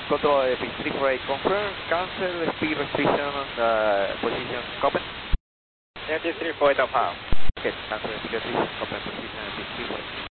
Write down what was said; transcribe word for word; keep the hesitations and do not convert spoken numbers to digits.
Control uh, pitch three four eight confirm, cancel, speed restriction on the position, Copen. Negative three four eight Alpha. Okay, cancel, speed restriction, Copen position, pitch three four eight.